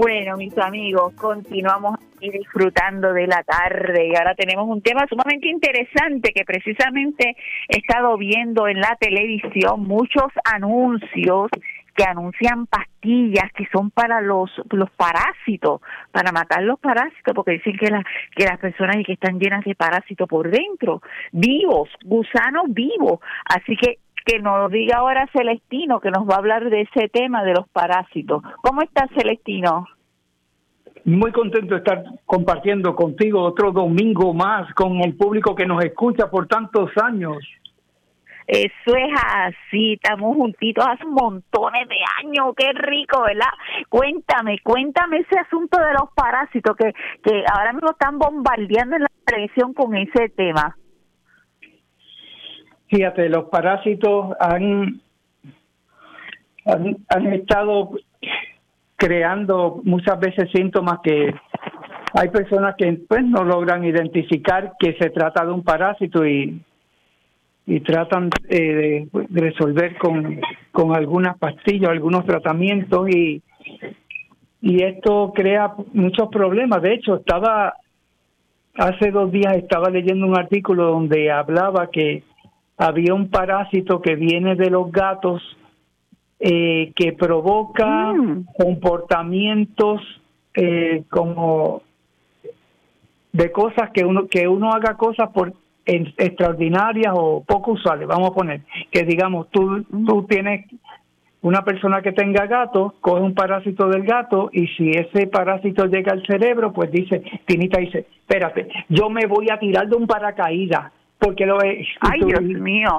Bueno, mis amigos, continuamos aquí disfrutando de la tarde y ahora tenemos un tema sumamente interesante que precisamente he estado viendo en la televisión, muchos anuncios que anuncian pastillas que son para los parásitos, para matar los parásitos, porque dicen que las personas que están llenas de parásitos por dentro, vivos, gusanos vivos. Así que nos diga ahora Celestino, que nos va a hablar de ese tema de los parásitos. ¿Cómo estás, Celestino? Muy contento de estar compartiendo contigo otro domingo más con el público que nos escucha por tantos años. Eso es así, estamos juntitos hace montones de años, qué rico, ¿verdad? Cuéntame ese asunto de los parásitos que ahora mismo están bombardeando en la televisión con ese tema. Fíjate, los parásitos han estado creando muchas veces síntomas que hay personas que pues no logran identificar que se trata de un parásito y tratan de resolver con algunas pastillas, algunos tratamientos y esto crea muchos problemas. De hecho, hace 2 días estaba leyendo un artículo donde hablaba que había un parásito que viene de los gatos que provoca comportamientos como de cosas que uno haga cosas por extraordinarias o poco usuales. Vamos a poner que digamos tú tienes una persona que tenga gato, coge un parásito del gato y si ese parásito llega al cerebro, pues Tinita dice, espérate, yo me voy a tirar de un paracaídas porque lo es. Ay, Dios mío.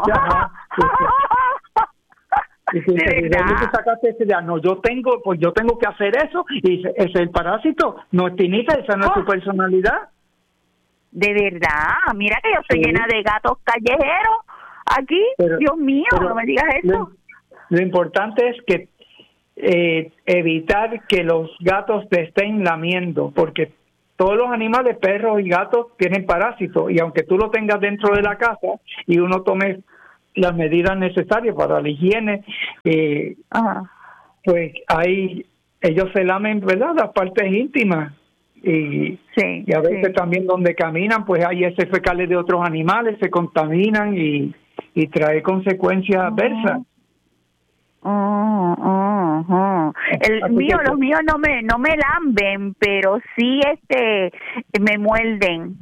No, yo tengo que hacer eso y ese es el parásito, no es Tinita, esa no es tu personalidad. De verdad, mira que yo estoy llena de gatos callejeros aquí, Dios mío, no me digas eso. Lo importante es que evitar que los gatos te estén lamiendo, porque todos los animales, perros y gatos, tienen parásitos y aunque tú lo tengas dentro de la casa y uno tome las medidas necesarias para la higiene, pues ellos se lamen, ¿verdad?, las partes íntimas y a veces también donde caminan, pues hay heces fecales de otros animales, se contaminan y trae consecuencias adversas. Los míos no me lamben, pero sí me muerden.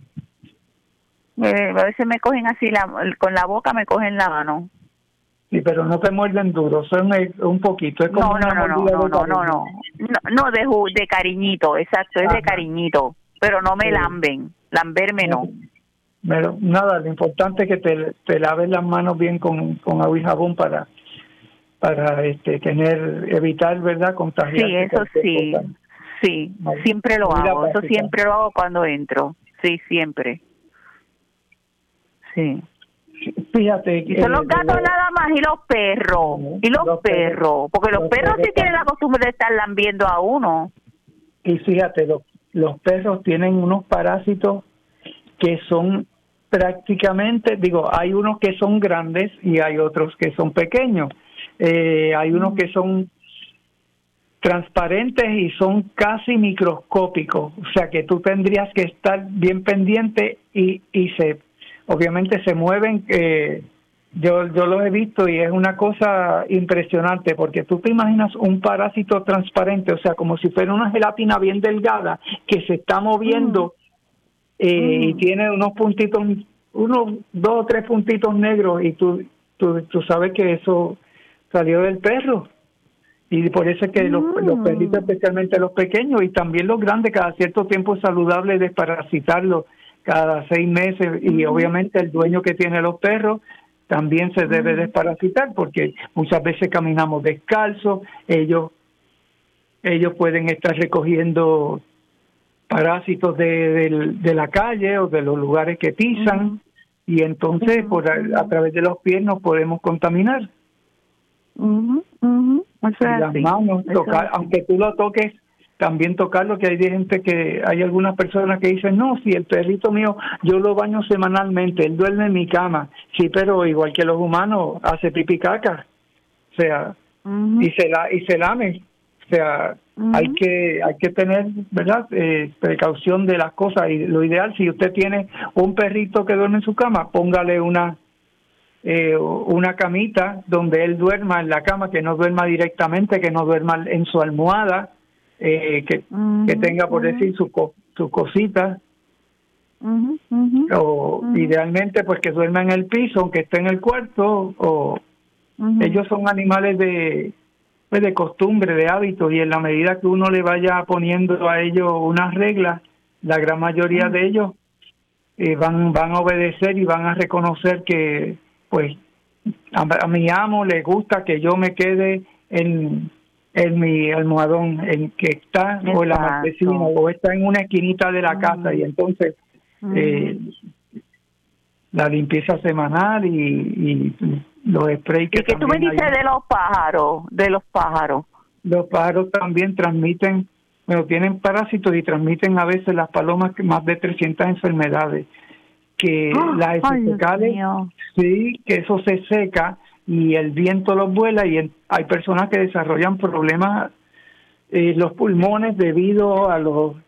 A veces me cogen así con la boca, me cogen la mano. Sí, pero no te muerden duro, son un poquito. Es como no de cariñito, exacto, es de cariñito, pero no me lamben, lamberme no. Pero nada, lo importante es que te laves las manos bien con agua y jabón para evitar, ¿verdad?, contagiar. Sí, eso sí, cosa. Sí, siempre lo hago, eso siempre lo hago cuando entro, sí, siempre. Sí. Fíjate. Y son los gatos nada más y los perros. Porque los perros sí tienen la costumbre de estar lambiendo a uno. Y fíjate, los perros tienen unos parásitos que son prácticamente, hay unos que son grandes y hay otros que son pequeños. Hay unos que son transparentes y son casi microscópicos. O sea que tú tendrías que estar bien pendiente y obviamente se mueven, yo los he visto y es una cosa impresionante porque tú te imaginas un parásito transparente, o sea, como si fuera una gelatina bien delgada que se está moviendo y tiene unos puntitos, 2 o 3 puntitos negros y tú sabes que eso salió del perro. Y por eso es que los perritos, especialmente los pequeños y también los grandes, cada cierto tiempo es saludable desparasitarlos cada 6 meses y obviamente el dueño que tiene los perros también se debe desparasitar porque muchas veces caminamos descalzos, ellos pueden estar recogiendo parásitos de la calle o de los lugares que pisan y entonces a través de los pies nos podemos contaminar. Las manos, tocar, aunque tú lo toques, también tocarlo, que hay algunas personas que dicen, no, si el perrito mío, yo lo baño semanalmente, él duerme en mi cama, sí, pero igual que los humanos, hace pipí caca, o sea, y se lame, sea, hay que tener, ¿verdad? Precaución de las cosas, y lo ideal, si usted tiene un perrito que duerme en su cama, póngale una camita donde él duerma en la cama, que no duerma directamente, que no duerma en su almohada, que tenga, por decir, sus cositas. O idealmente pues que duerma en el piso, aunque esté en el cuarto. O ellos son animales de costumbre, de hábitos, y en la medida que uno le vaya poniendo a ellos unas reglas, la gran mayoría de ellos van a obedecer y van a reconocer que pues a mi amo le gusta que yo me quede en mi almohadón, en que está o en la marquesina o está en una esquinita de la casa, y entonces la limpieza semanal y los sprays que ¿Y qué tú me dices de los pájaros? Los pájaros también transmiten, tienen parásitos y transmiten a veces las palomas más de 300 enfermedades. Que las fecales, sí, que eso se seca y el viento los vuela, y hay personas que desarrollan problemas los pulmones debido a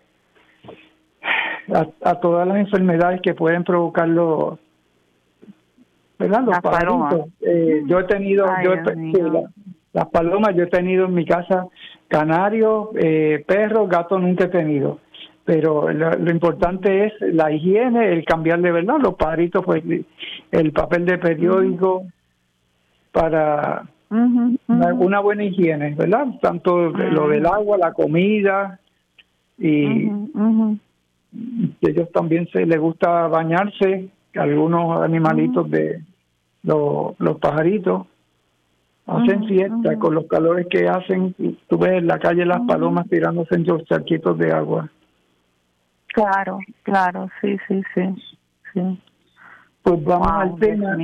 todas las enfermedades que pueden provocar los pajaritos. Yo he tenido las palomas, yo he tenido en mi casa canarios, perros, gatos nunca he tenido, pero lo importante es la higiene, el cambiarle, ¿verdad? Los pajaritos, pues el papel de periódico para una buena higiene, ¿verdad? Tanto lo del agua, la comida, y ellos también les gusta bañarse, algunos animalitos de los pajaritos hacen siesta con los calores que hacen. Tú ves en la calle las palomas tirándose en los charquitos de agua. Claro, sí. Pues vamos al tema.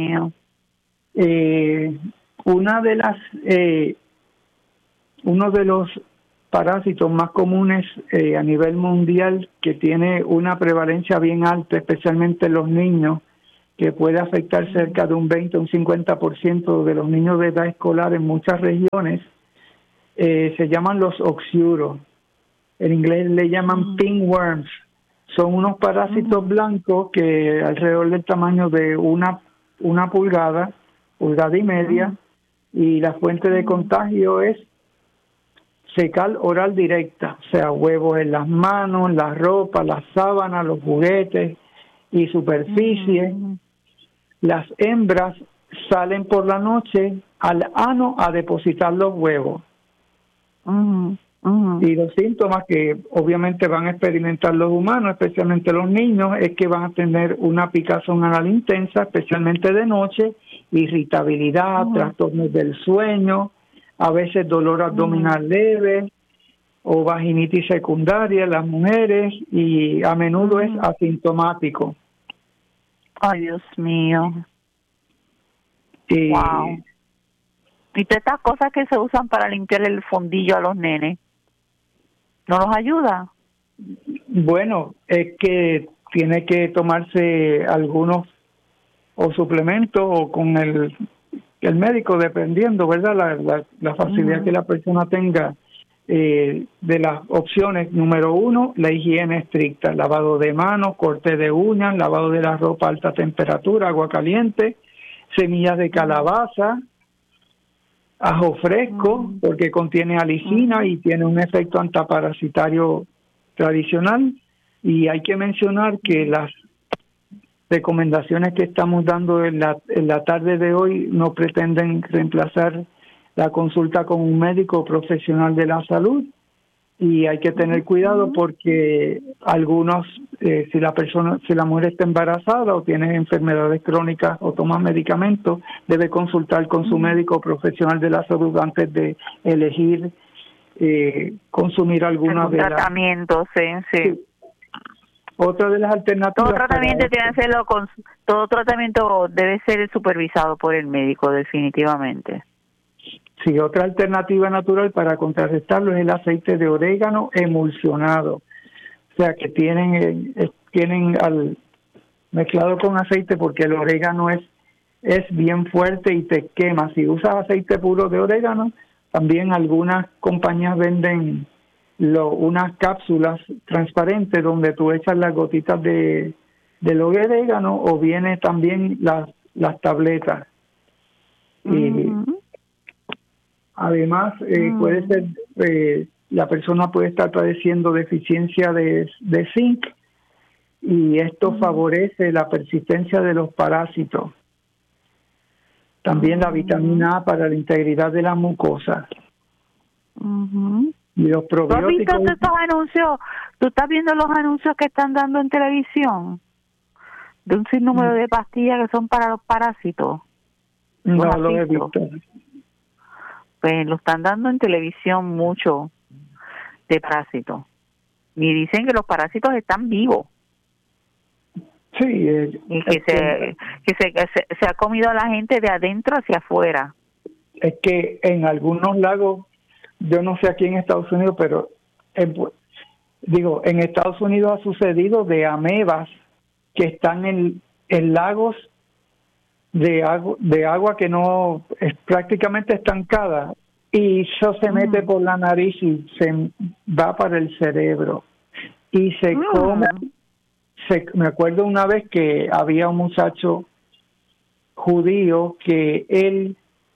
Uno de los parásitos más comunes a nivel mundial, que tiene una prevalencia bien alta, especialmente en los niños, que puede afectar cerca de un 20 o un 50% de los niños de edad escolar en muchas regiones, se llaman los oxiuros. En inglés le llaman pinworms. Son unos parásitos blancos que alrededor del tamaño de una pulgada y media, y la fuente de contagio es fecal oral directa, o sea, huevos en las manos, la ropa, las sábanas, los juguetes y superficie. Las hembras salen por la noche al ano a depositar los huevos. Y los síntomas que obviamente van a experimentar los humanos, especialmente los niños, es que van a tener una picazón anal intensa, especialmente de noche, irritabilidad, trastornos del sueño, a veces dolor abdominal leve o vaginitis secundaria en las mujeres, y a menudo es asintomático. Ay, Dios mío. Wow. Y todas estas cosas que se usan para limpiar el fondillo a los nenes, ¿no los ayuda? Bueno, es que tiene que tomarse algunos o suplementos o con el médico, dependiendo, ¿verdad? La facilidad que la persona tenga. De las opciones, número 1, la higiene estricta: lavado de manos, corte de uñas, lavado de la ropa a alta temperatura, agua caliente, semillas de calabaza, ajo fresco, porque contiene alicina y tiene un efecto antiparasitario tradicional. Y hay que mencionar que las recomendaciones que estamos dando en la tarde de hoy no pretenden reemplazar la consulta con un médico profesional de la salud, y hay que tener cuidado porque algunos, si la mujer está embarazada o tiene enfermedades crónicas o toma medicamentos, debe consultar con su médico profesional de la salud antes de elegir consumir alguna de las tratamientos. Sí. Otra de las alternativas. Todo tratamiento debe ser supervisado por el médico, definitivamente. Sí, otra alternativa natural para contrarrestarlo es el aceite de orégano emulsionado. O sea, que tienen mezclado con aceite, porque el orégano es bien fuerte y te quema. Si usas aceite puro de orégano, También algunas compañías venden unas cápsulas transparentes donde tú echas las gotitas del orégano, o viene también las tabletas. Y además puede ser, la persona puede estar padeciendo deficiencia de zinc, y esto favorece la persistencia de los parásitos. También la vitamina A para la integridad de la mucosa. Y los probióticos. ¿Tú has visto estos anuncios? ¿Tú estás viendo los anuncios que están dando en televisión? De un sinnúmero de pastillas que son para los parásitos. No lo he visto. Pues lo están dando en televisión mucho, de parásitos. Y dicen que los parásitos están vivos. Sí, y que se ha comido a la gente de adentro hacia afuera. Es que en algunos lagos, yo no sé aquí en Estados Unidos, pero en Estados Unidos ha sucedido de amebas que están en lagos de agua que no es prácticamente estancada, y eso se mete por la nariz y se va para el cerebro y se come. Me acuerdo una vez que había un muchacho judío que él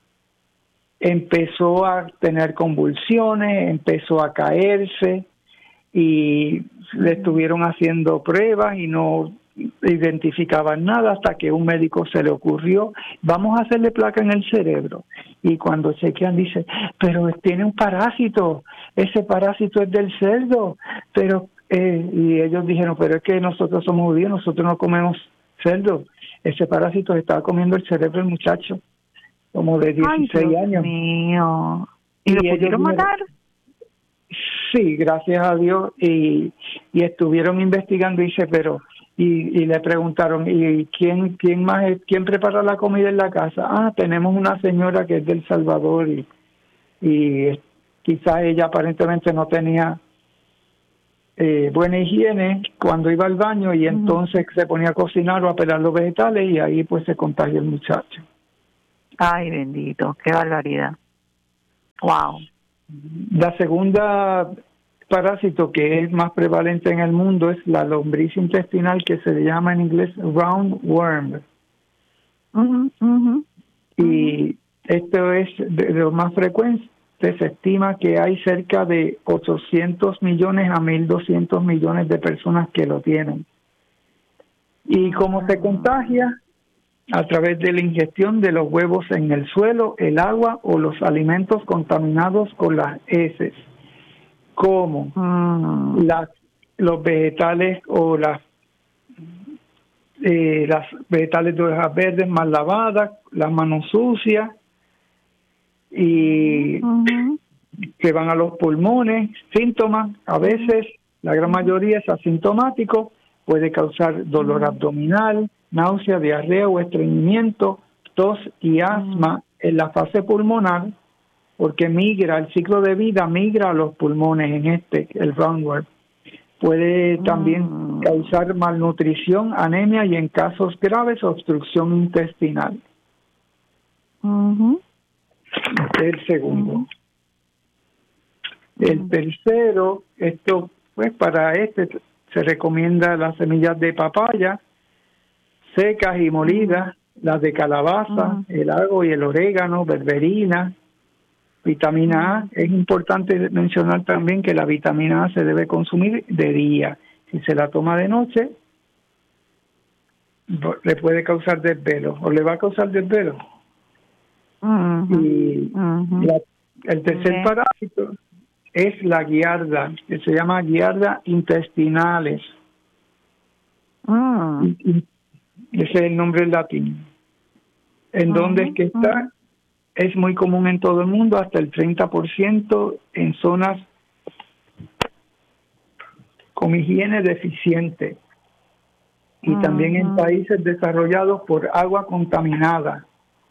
empezó a tener convulsiones, empezó a caerse, y le estuvieron haciendo pruebas y no identificaban nada, hasta que un médico se le ocurrió: vamos a hacerle placa en el cerebro. Y cuando chequean, dice: pero tiene un parásito, ese parásito es del cerdo. Pero y ellos dijeron: pero es que nosotros somos judíos, nosotros no comemos cerdo. Ese parásito estaba comiendo el cerebro del muchacho, como de 16 años. Dios mío. ¿Y lo pudieron matar? Sí, gracias a Dios. Y estuvieron investigando, y dice, pero y le preguntaron: ¿y quién quién prepara la comida en la casa? Tenemos una señora que es del Salvador, y quizás ella aparentemente no tenía buena higiene cuando iba al baño, y entonces se ponía a cocinar o a pelar los vegetales, y ahí pues se contagió el muchacho. Ay, bendito, qué barbaridad. Wow. La segunda parásito que es más prevalente en el mundo es la lombriz intestinal, que se le llama en inglés roundworm. Y esto es de lo más frecuente. Se estima que hay cerca de 800 millones a 1.200 millones de personas que lo tienen. ¿Y cómo se contagia? A través de la ingestión de los huevos en el suelo, el agua o los alimentos contaminados con las heces, como los vegetales o las vegetales de hojas verdes mal lavadas, las manos sucias, y que van a los pulmones. Síntomas: a veces, la gran mayoría es asintomático, puede causar dolor abdominal, náusea, diarrea o estreñimiento, tos y asma en la fase pulmonar, porque el ciclo de vida migra a los pulmones el roundworm. Puede también causar malnutrición, anemia, y en casos graves, obstrucción intestinal. Este es el segundo. El tercero, para se recomienda las semillas de papaya secas y molidas, las de calabaza, el ajo y el orégano, berberina, vitamina A. Es importante mencionar también que la vitamina A se debe consumir de día. Si se la toma de noche, le puede causar desvelo, o le va a causar desvelo. Y el tercer parásito es la giardia, que se llama Giardia intestinalis. Ese es el nombre en latín. ¿En dónde es que está? Es muy común en todo el mundo, hasta el 30% en zonas con higiene deficiente, y también en países desarrollados por agua contaminada.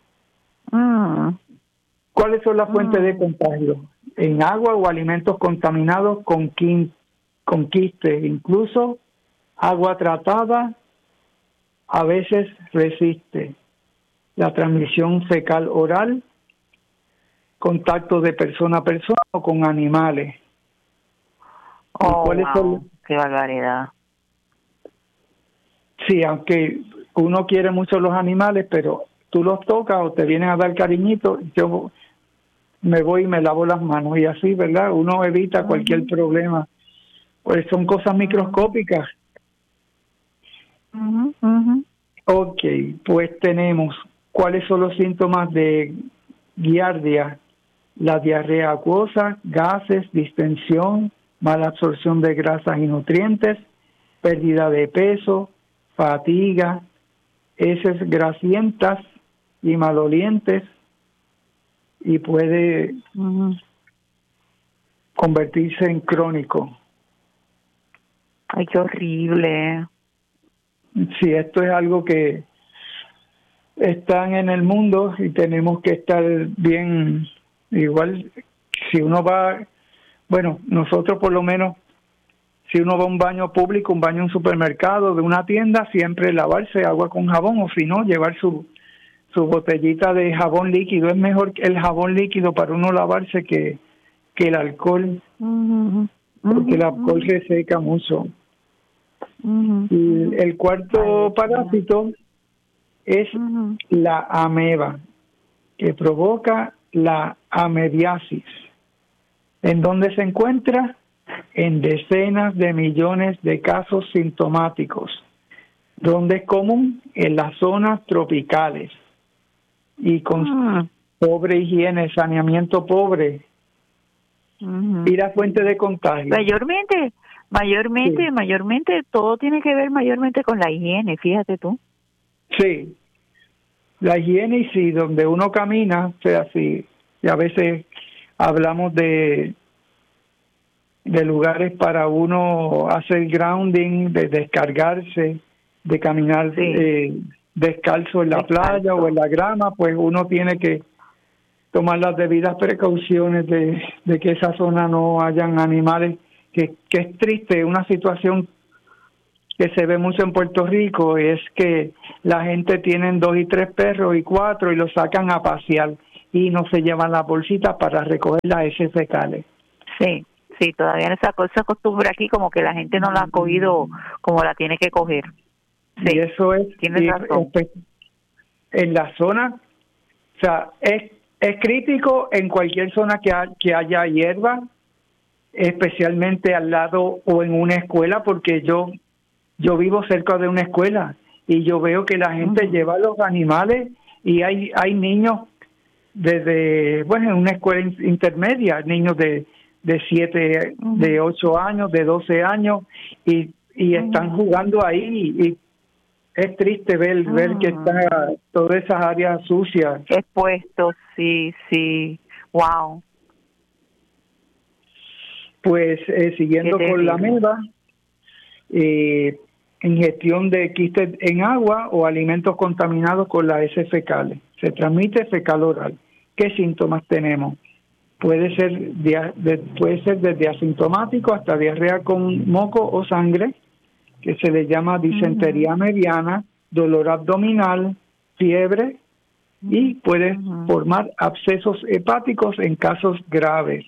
¿Cuáles son las fuentes de contagio? En agua o alimentos contaminados con quistes, incluso agua tratada a veces resiste. La transmisión fecal oral, contacto de persona a persona o con animales. Oh, wow, qué barbaridad. Sí, aunque uno quiere mucho los animales, pero tú los tocas o te vienen a dar cariñito, yo me voy y me lavo las manos y así, ¿verdad? Uno evita cualquier problema. Pues son cosas microscópicas. Ok, pues tenemos cuáles son los síntomas de giardia: la diarrea acuosa, gases, distensión, mala absorción de grasas y nutrientes, pérdida de peso, fatiga, heces grasientas y malolientes, y puede convertirse en crónico. Ay, qué horrible. Sí, esto es algo que están en el mundo y tenemos que estar bien. Igual, si uno va, bueno, nosotros por lo menos, si uno va a un baño público, un baño en un supermercado, de una tienda, siempre lavarse agua con jabón, o si no, llevar su botellita de jabón líquido. Es mejor el jabón líquido para uno lavarse que el alcohol, porque el alcohol reseca mucho. Y el cuarto parásito es la ameba, que provoca la amebiasis. ¿En dónde se encuentra? En decenas de millones de casos sintomáticos. ¿Dónde es común? En las zonas tropicales. Y con pobre higiene, saneamiento pobre. Y la fuente de contagio. Mayormente, todo tiene que ver mayormente con la higiene, fíjate tú. Sí, la higiene, y sí, donde uno camina, o sea, sí, y a veces hablamos de lugares para uno hacer grounding, de descargarse, de caminar descalzo en la playa o en la grama, pues uno tiene que tomar las debidas precauciones de que esa zona no hayan animales, que es triste. Una situación que se ve mucho en Puerto Rico es que la gente tiene 2 y 3 perros y 4 y los sacan a pasear y no se llevan las bolsitas para recoger las heces fecales. Sí, todavía esa costumbre aquí como que la gente no la ha cogido como la tiene que coger. Sí, y eso es, en la zona, o sea, es crítico en cualquier zona que haya hierba, especialmente al lado o en una escuela, porque yo vivo cerca de una escuela y yo veo que la gente lleva los animales, y hay niños en una escuela intermedia, niños de 7, de 8 años, de 12 años, y están jugando ahí, y es triste ver que están todas esas áreas sucias. Expuestos, sí, wow. Pues siguiendo con la ameba, ingestión de quistes en agua o alimentos contaminados con las heces fecales. Se transmite fecal oral. ¿Qué síntomas tenemos? Puede ser desde asintomático hasta diarrea con moco o sangre, que se le llama disentería mediana, dolor abdominal, fiebre, y puede formar abscesos hepáticos en casos graves.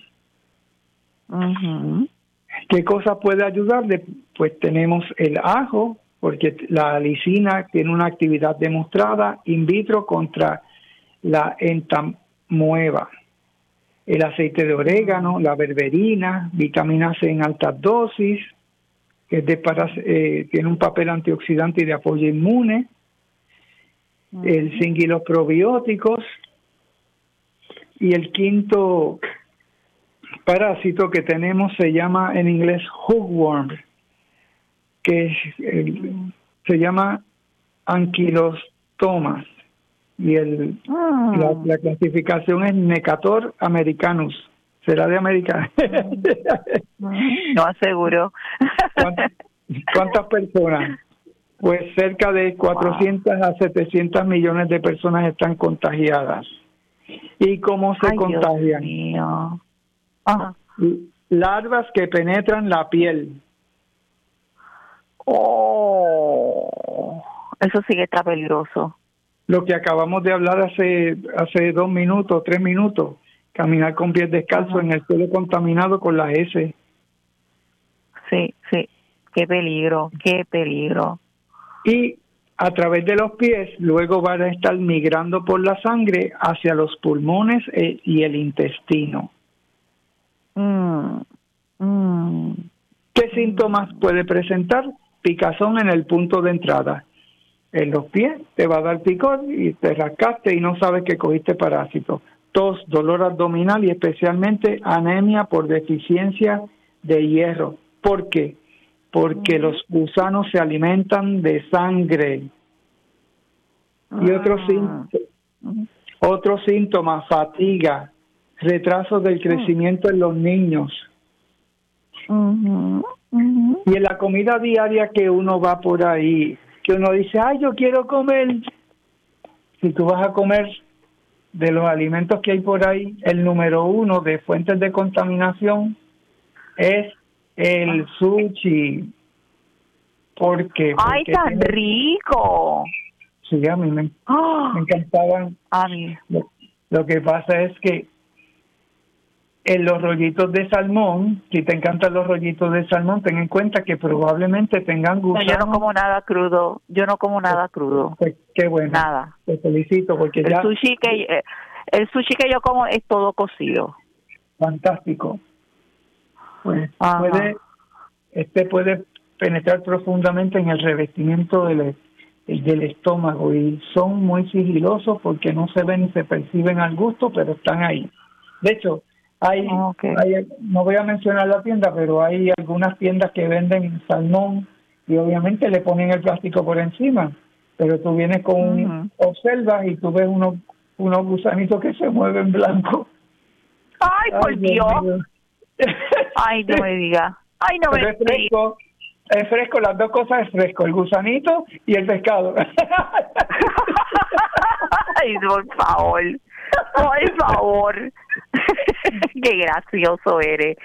¿Qué cosa puede ayudarle? Pues tenemos el ajo, porque la alicina tiene una actividad demostrada in vitro contra la entamoeba. El aceite de orégano, la berberina, vitamina C en altas dosis, que tiene un papel antioxidante y de apoyo inmune. El zinc y los probióticos. Y el quinto parásito que tenemos se llama en inglés hookworm, que se llama anquilostomas, y la clasificación es Necator americanus. ¿Será de América? No aseguro. ¿Cuántas personas? Pues cerca de 400 a 700 millones de personas están contagiadas. ¿Y cómo se contagian? Dios mío. Larvas que penetran la piel. Eso sí que está peligroso. Lo que acabamos de hablar hace 2 minutos, 3 minutos, caminar con pies descalzos en el suelo contaminado con la S. Sí, sí, qué peligro, qué peligro. Y a través de los pies, luego van a estar migrando por la sangre hacia los pulmones y el intestino. ¿Qué síntomas puede presentar? Picazón en el punto de entrada. En los pies te va a dar picor y te rascaste y no sabes que cogiste parásito. Tos, dolor abdominal y especialmente anemia por deficiencia de hierro. ¿Por qué? Porque los gusanos se alimentan de sangre. Y otro síntoma, fatiga, retraso del crecimiento en los niños. Y en la comida diaria que uno va por ahí, que uno dice, ay, yo quiero comer. Si tú vas a comer de los alimentos que hay por ahí, el número 1 de fuentes de contaminación es el sushi. ¿Por qué? ¡Ay, tan rico! Sí, a mí me encantaban. A mí. Lo que pasa es que en los rollitos de salmón, si te encantan los rollitos de salmón, ten en cuenta que probablemente tengan gusanos. No, yo no como nada crudo. Yo no como nada crudo. Pues qué bueno. Nada. Te felicito porque el sushi que yo como es todo cocido. Fantástico. Pues puede penetrar profundamente en el revestimiento del estómago y son muy sigilosos porque no se ven ni se perciben al gusto, pero están ahí. De hecho, hay, no voy a mencionar la tienda, pero hay algunas tiendas que venden salmón y obviamente le ponen el plástico por encima, pero tú vienes observas y tú ves unos gusanitos que se mueven blancos. ¡Ay, por Dios! ¡Ay, no me diga! ¡Ay, no me diga! Es fresco, las dos cosas es fresco, el gusanito y el pescado. Ay, por favor. Por favor. Qué gracioso eres.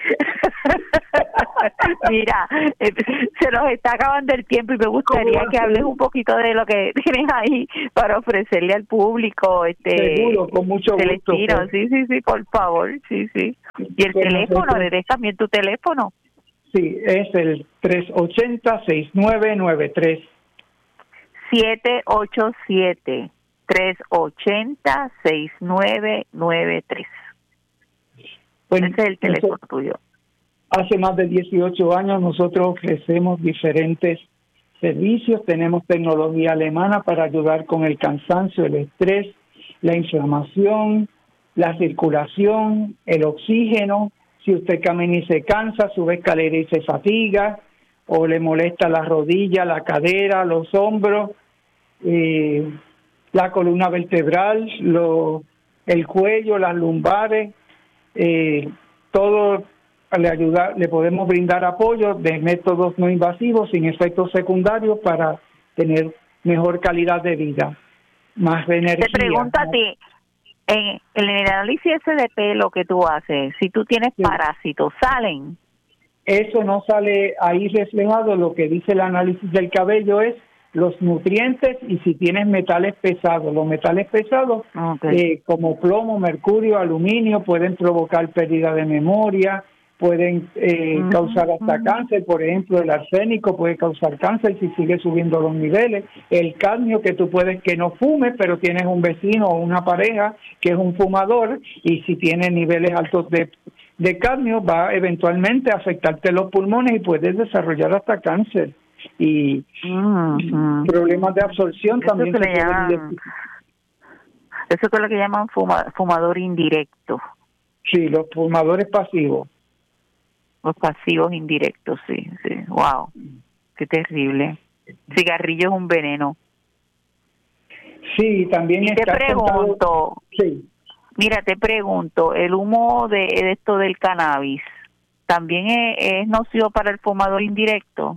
Mira, se nos está acabando el tiempo y me gustaría que hables un poquito de lo que tienes ahí para ofrecerle al público. Seguro, con mucho gusto. Sí, por favor, sí. Y el teléfono, ¿le des también tu teléfono? Sí, es el 380-6993. 787-380-6993. Pues ese es el teléfono tuyo. Hace más de 18 años nosotros ofrecemos diferentes servicios. Tenemos tecnología alemana para ayudar con el cansancio, el estrés, la inflamación, la circulación, el oxígeno. Si usted camina y se cansa, sube escalera y se fatiga, o le molesta la rodilla, la cadera, los hombros, la columna vertebral, el cuello, las lumbares, todo le podemos brindar apoyo de métodos no invasivos sin efectos secundarios para tener mejor calidad de vida, más energía. Te pregunto a ti, en el análisis ese de pelo que tú haces, si tú tienes parásitos, ¿salen? Eso no sale ahí reflejado. Lo que dice el análisis del cabello es los nutrientes y si tienes metales pesados. Los metales pesados, como plomo, mercurio, aluminio, pueden provocar pérdida de memoria, pueden causar hasta cáncer. Por ejemplo, el arsénico puede causar cáncer si sigue subiendo los niveles. El cadmio, que tú puedes que no fumes, pero tienes un vecino o una pareja que es un fumador y si tiene niveles altos de cadmio va eventualmente a afectarte los pulmones y puedes desarrollar hasta cáncer. Y problemas de absorción eso también. Eso es lo que llaman fumador indirecto. Sí, los fumadores pasivos. Los pasivos indirectos, sí. Wow, qué terrible. Cigarrillo es un veneno. Sí, también. Y te pregunto, mira, te pregunto, el humo de esto del cannabis, ¿también es nocivo para el fumador indirecto?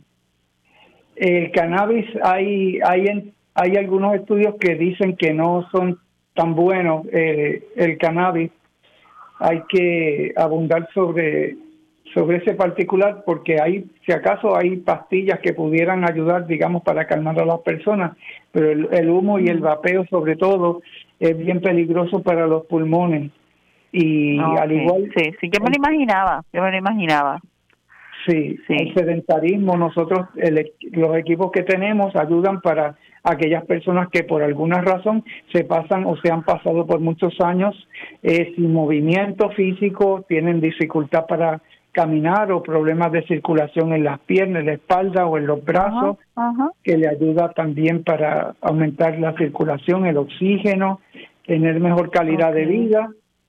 El cannabis, hay algunos estudios que dicen que no son tan buenos. El cannabis, hay que abundar sobre ese particular porque si acaso hay pastillas que pudieran ayudar, digamos, para calmar a las personas, pero el humo y el vapeo sobre todo es bien peligroso para los pulmones. Y al igual... Sí, yo me lo imaginaba. Sí, el sedentarismo, nosotros, los equipos que tenemos ayudan para aquellas personas que por alguna razón se pasan o se han pasado por muchos años sin movimiento físico, tienen dificultad para caminar o problemas de circulación en las piernas, en la espalda o en los brazos, que le ayuda también para aumentar la circulación, el oxígeno, tener mejor calidad de vida.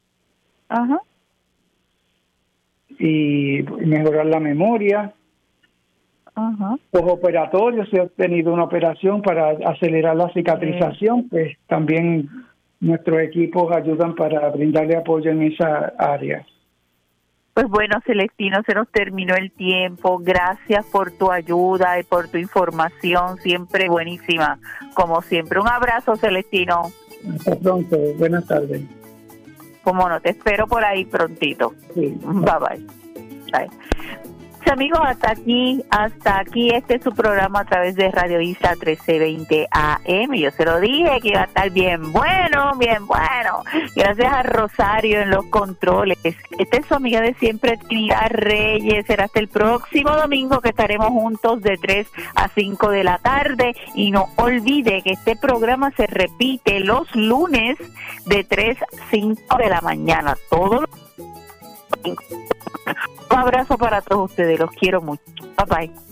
Y mejorar la memoria. Postoperatorio, si ha tenido una operación para acelerar la cicatrización, pues también nuestros equipos ayudan para brindarle apoyo en esa área. Pues bueno, Celestino, se nos terminó el tiempo. Gracias por tu ayuda y por tu información, siempre buenísima, como siempre. Un abrazo, Celestino. Hasta pronto, buenas tardes. Como no, te espero por ahí prontito. Sí. Bye. Amigos, hasta aquí este es su programa a través de Radio Isla 1320 AM. Yo se lo dije que iba a estar bien bueno. Gracias a Rosario en los controles. Esta es su amiga de siempre, Trinidad Reyes. Será hasta el próximo domingo que estaremos juntos de 3 a 5 de la tarde. Y no olvide que este programa se repite los lunes de 3 a 5 de la mañana. Todos los domingos. Un abrazo para todos ustedes, los quiero mucho. Bye bye.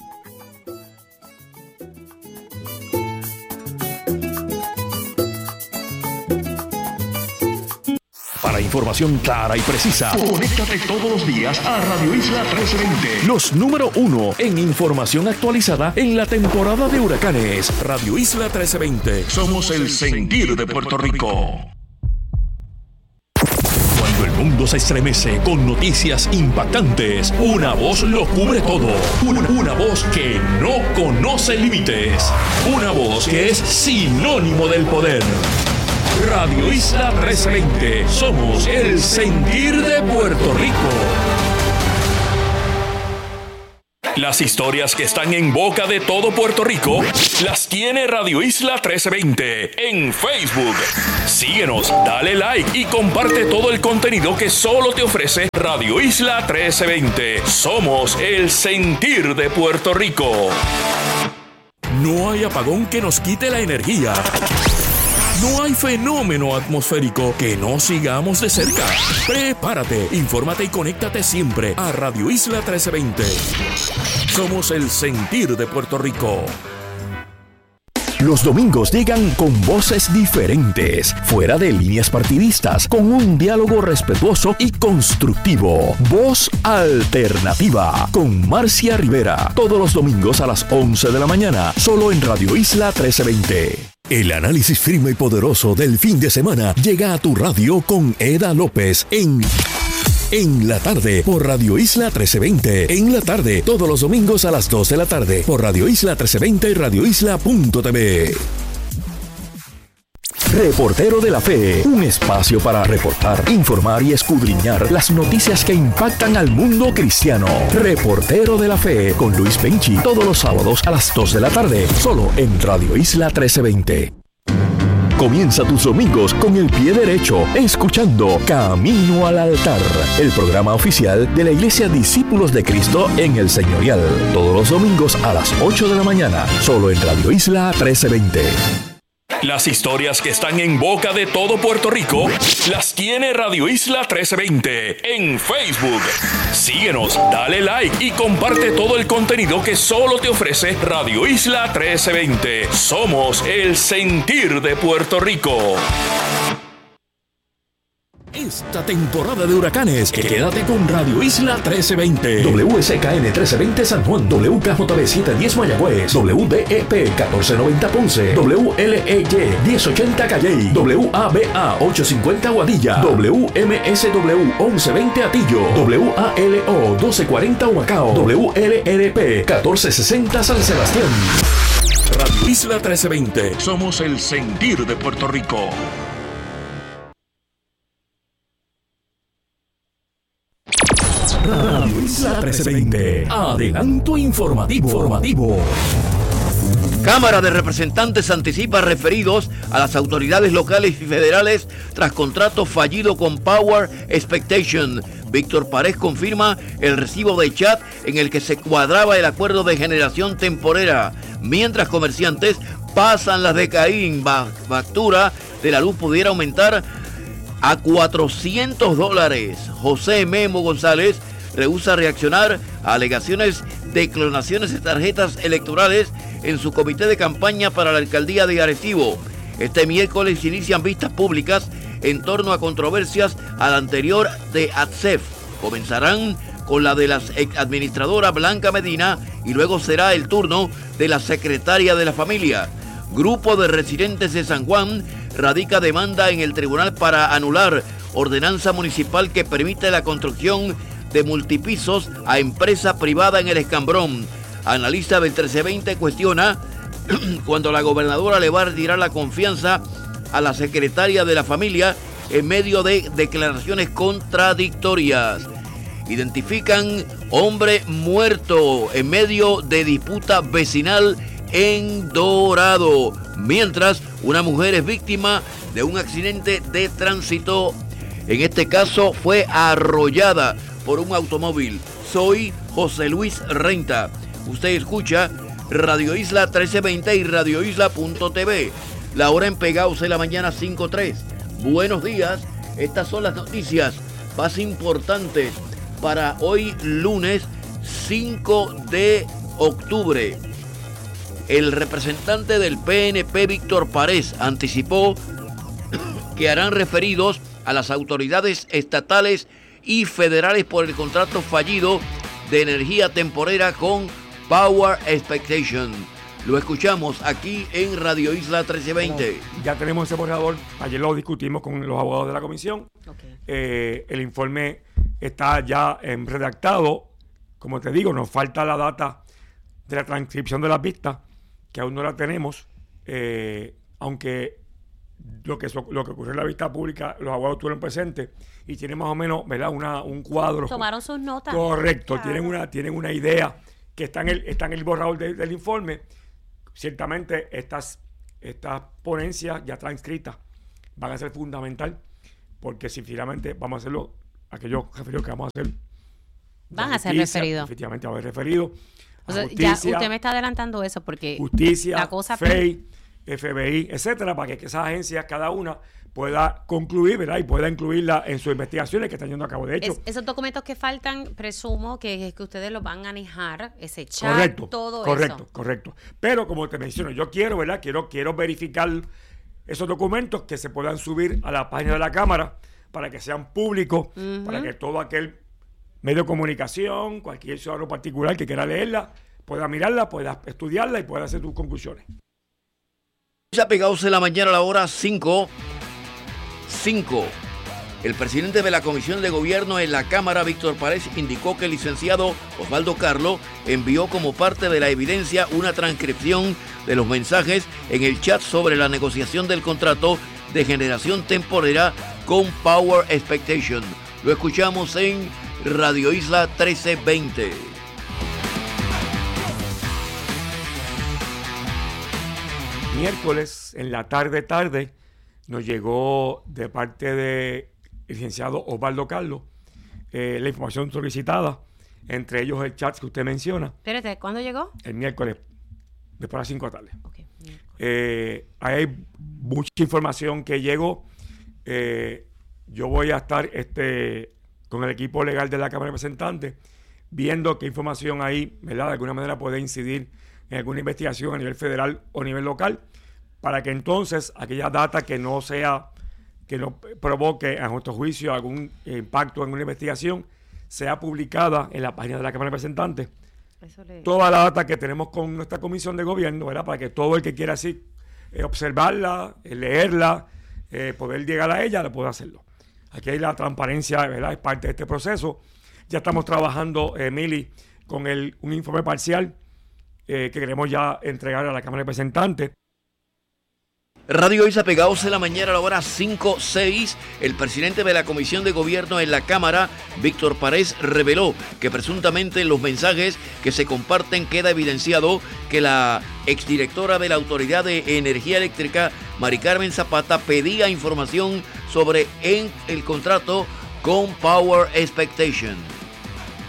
Para información clara y precisa, conéctate todos los días a Radio Isla 1320. Los número 1 en información actualizada en la temporada de huracanes. Radio Isla 1320. Somos el sentir de Puerto Rico. Cuando el mundo se estremece con noticias impactantes, una voz lo cubre todo. Una voz que no conoce límites. Una voz que es sinónimo del poder. Radio Isla 1320. Somos el sentir de Puerto Rico. Las historias que están en boca de todo Puerto Rico las tiene Radio Isla 1320 en Facebook. Síguenos, dale like y comparte todo el contenido que solo te ofrece Radio Isla 1320. Somos el sentir de Puerto Rico. No hay apagón que nos quite la energía. No hay fenómeno atmosférico que no sigamos de cerca. Prepárate, infórmate y conéctate siempre a Radio Isla 1320. Somos el sentir de Puerto Rico. Los domingos llegan con voces diferentes, fuera de líneas partidistas, con un diálogo respetuoso y constructivo. Voz Alternativa, con Marcia Rivera, todos los domingos a las 11 de la mañana, solo en Radio Isla 1320. El análisis firme y poderoso del fin de semana llega a tu radio con Eda López en la tarde por Radio Isla 1320. En la tarde, todos los domingos a las 2 de la tarde por Radio Isla 1320 y radioisla.tv. Reportero de la Fe, un espacio para reportar, informar y escudriñar las noticias que impactan al mundo cristiano. Reportero de la Fe con Luis Penchi, todos los sábados a las 2 de la tarde, solo en Radio Isla 1320. Comienza tus domingos con el pie derecho, escuchando Camino al Altar, el programa oficial de la Iglesia Discípulos de Cristo en el Señorial. Todos los domingos a las 8 de la mañana, solo en Radio Isla 1320. Las historias que están en boca de todo Puerto Rico las tiene Radio Isla 1320 en Facebook. Síguenos, dale like y comparte todo el contenido que solo te ofrece Radio Isla 1320. Somos el sentir de Puerto Rico. Esta temporada de huracanes, quédate con Radio Isla 1320. WSKN 1320 San Juan, WKJB 710 Mayagüez, WDEP 1490 Ponce, WLEY 1080 Calley, WABA 850 Aguadilla, WMSW 1120 Atillo, WALO 1240 Humacao, WLRP 1460 San Sebastián. Radio Isla 1320. Somos el sentir de Puerto Rico. Radio Isla 1320. Adelanto informativo. Cámara de Representantes anticipa referidos a las autoridades locales y federales tras contrato fallido con Power Expectation. Víctor Párez confirma el recibo de chat en el que se cuadraba el acuerdo de generación temporera, mientras comerciantes pasan las de Caín. Factura de la luz pudiera aumentar a $400. José Memo González rehúsa reaccionar a alegaciones de clonaciones de tarjetas electorales en su comité de campaña para la alcaldía de Arecibo. Este miércoles inician vistas públicas en torno a controversias al anterior de ATSEF. Comenzarán con la de la administradora Blanca Medina y luego será el turno de la secretaria de la familia. Grupo de residentes de San Juan radica demanda en el tribunal para anular ordenanza municipal que permite la construcción de multipisos a empresa privada en el Escambrón. Analista del 1320 cuestiona cuando la gobernadora le va a retirar la confianza a la secretaria de la familia en medio de declaraciones contradictorias. Identifican hombre muerto en medio de disputa vecinal en Dorado, mientras una mujer es víctima de un accidente de tránsito. En este caso fue arrollada por un automóvil. Soy José Luis Renta. Usted escucha Radio Isla 1320 y radioisla.tv. La hora en Pegaos de la mañana 5:03. Buenos días. Estas son las noticias más importantes para hoy lunes 5 de octubre. El representante del PNP, Víctor Párez, anticipó que harán referidos a las autoridades estatales y federales por el contrato fallido de energía temporera con Power Expectation. Lo escuchamos aquí en Radio Isla 1320. Bueno, ya tenemos ese borrador. Ayer lo discutimos con los abogados de la comisión. Okay. El informe está ya redactado. Como te digo, nos falta la data de la transcripción de las vistas, que aún no la tenemos. Aunque lo que ocurrió en la vista pública, los abogados estuvieron presentes y tienen más o menos, ¿verdad?, un cuadro. Tomaron sus notas. Correcto, claro. tienen una idea que está en el borrador del informe. Ciertamente estas ponencias ya transcritas van a ser fundamental, porque si finalmente vamos a hacerlo, aquellos referidos que vamos a hacer van a ser referidos. Efectivamente, va a haber referido. O sea, ya usted me está adelantando eso, porque justicia, la cosa FEI, FBI, etcétera, para que esas agencias, cada una, pueda concluir, ¿verdad?, y pueda incluirla en sus investigaciones que están llevando a cabo. De hecho, esos documentos que faltan, presumo que ustedes los van a manejar, ese chat, todo eso. Correcto. Pero como te menciono, yo quiero verificar esos documentos que se puedan subir a la página de la Cámara para que sean públicos, para que todo aquel medio de comunicación, cualquier ciudadano particular que quiera leerla, pueda mirarla, pueda estudiarla y pueda hacer sus conclusiones. Ya pegados en la mañana a la hora 5. El presidente de la Comisión de Gobierno en la Cámara, Víctor Párez, indicó que el licenciado Osvaldo Carlo envió como parte de la evidencia una transcripción de los mensajes en el chat sobre la negociación del contrato de generación temporera con Power Expectation. Lo escuchamos en Radio Isla 1320. Miércoles, en la tarde, nos llegó de parte del licenciado Osvaldo Carlo la información solicitada, entre ellos el chat que usted menciona. Espérate, ¿cuándo llegó? El miércoles, después de las 5 de la tarde. Okay. Hay mucha información que llegó. Yo voy a estar con el equipo legal de la Cámara de Representantes viendo qué información ahí, ¿verdad?, de alguna manera puede incidir en alguna investigación a nivel federal o a nivel local, para que entonces aquella data que no provoque a nuestro juicio algún impacto en una investigación sea publicada en la página de la Cámara de Representantes. Toda la data que tenemos con nuestra comisión de gobierno, ¿verdad?, para que todo el que quiera así observarla, leerla, poder llegar a ella, lo pueda hacerlo. Aquí hay la transparencia, ¿verdad?, es parte de este proceso. Ya estamos trabajando, Mili, con un informe parcial que queremos ya entregar a la Cámara de Representantes. Radio Isla, pegados en la mañana a la hora 5:06, el presidente de la Comisión de Gobierno en la Cámara, Víctor Párez, reveló que presuntamente en los mensajes que se comparten queda evidenciado que la exdirectora de la Autoridad de Energía Eléctrica, Mari Carmen Zapata, pedía información sobre el contrato con Power Expectation.